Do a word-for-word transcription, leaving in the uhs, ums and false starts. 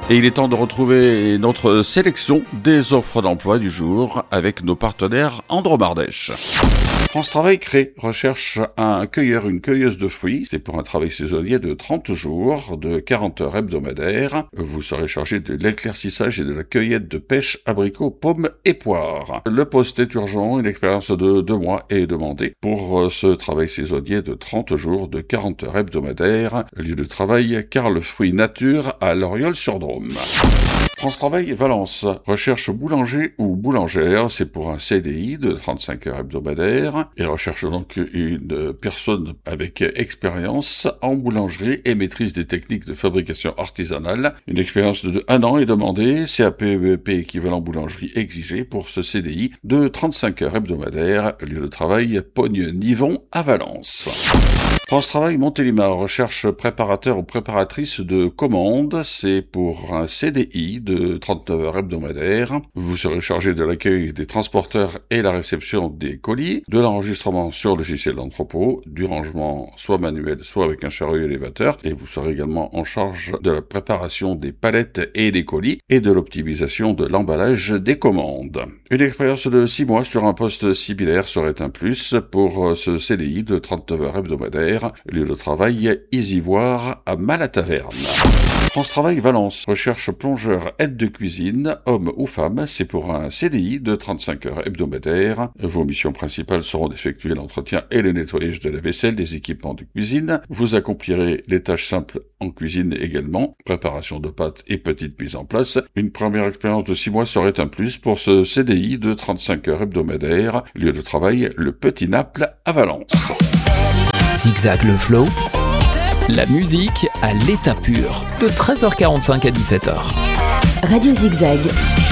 Et il est temps de retrouver notre sélection des offres d'emploi du jour avec nos partenaires Andromardèche. France Travail crée, recherche un cueilleur, une cueilleuse de fruits. C'est pour un travail saisonnier de trente jours, de quarante heures hebdomadaires. Vous serez chargé de l'éclaircissage et de la cueillette de pêche, abricots, pommes et poires. Le poste est urgent, une expérience de deux mois est demandée pour ce travail saisonnier de trente jours, de quarante heures hebdomadaires. Lieu de travail, Carl Fruits Nature à Loriol-sur-Drôme. France Travail Valence, recherche boulanger ou boulangère, c'est pour un C D I de trente-cinq heures hebdomadaires et recherche donc une personne avec expérience en boulangerie et maîtrise des techniques de fabrication artisanale. Une expérience de un an est demandée, C A P E P équivalent boulangerie exigé pour ce C D I de trente-cinq heures hebdomadaires, lieu de travail Pogne-Nivon à Valence. France Travail Montélimar recherche préparateur ou préparatrice de commandes. C'est pour un C D I de trente-neuf heures hebdomadaires. Vous serez chargé de l'accueil des transporteurs et la réception des colis, de l'enregistrement sur logiciel d'entrepôt, du rangement soit manuel, soit avec un chariot élévateur. Et vous serez également en charge de la préparation des palettes et des colis et de l'optimisation de l'emballage des commandes. Une expérience de six mois sur un poste similaire serait un plus pour ce C D I de trente-neuf heures hebdomadaires. Lieu de travail, Isivoire à Malataverne. France Travail Valence recherche plongeur aide de cuisine, homme ou femme, c'est pour un C D I de trente-cinq heures hebdomadaires. Vos missions principales seront d'effectuer l'entretien et le nettoyage de la vaisselle, des équipements de cuisine. Vous accomplirez les tâches simples en cuisine également, préparation de pâtes et petite mise en place. Une première expérience de six mois serait un plus pour ce C D I de trente-cinq heures hebdomadaires. Lieu de travail, le Petit Naples à Valence. Zigzag le flow, la musique à l'état pur, de treize heures quarante-cinq à dix-sept heures. Radio Zigzag.